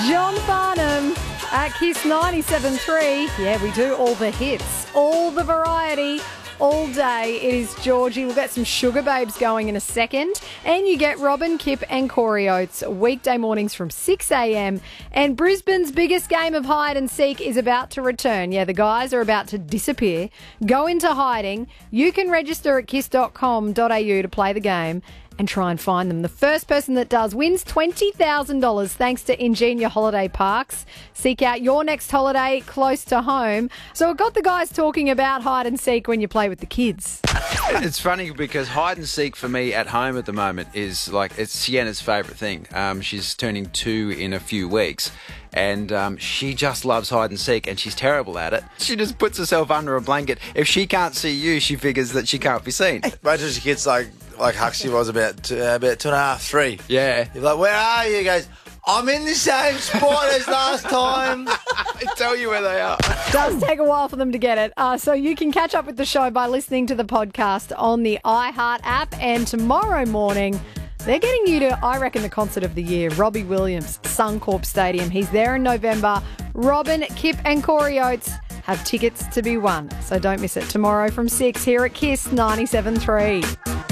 John Farnham at Kiss 97.3. Yeah, we do all the hits, all the variety, all day. It is Georgie. We'll get some Sugar Babes going in a second. And you get Robin, Kip and Corey Oates weekday mornings from 6 a.m. And Brisbane's biggest game of hide and seek is about to return. Yeah, the guys are about to disappear, go into hiding. You can register at kiss.com.au to play the game and try and find them. The first person that does wins $20,000 thanks to Ingenia Holiday Parks. Seek out your next holiday close to home. So it got the guys talking about hide and seek when you play with the kids. It's funny because hide and seek for me at home at the moment is like, it's Sienna's favourite thing. She's turning 2 in a few weeks. And she just loves hide and seek, and she's terrible at it. She just puts herself under a blanket. If she can't see you, she figures that she can't be seen. Imagine your kids like Huxley was about 2.5, 3. Yeah. You're like, where are you? He goes, I'm in the same spot as last time. I tell you where they are. It does take a while for them to get it. So you can catch up with the show by listening to the podcast on the iHeart app. And tomorrow morning, they're getting you to, I reckon, the concert of the year, Robbie Williams, Suncorp Stadium. He's there in November. Robin, Kip and Corey Oates have tickets to be won. So don't miss it tomorrow from 6 here at Kiss 97.3.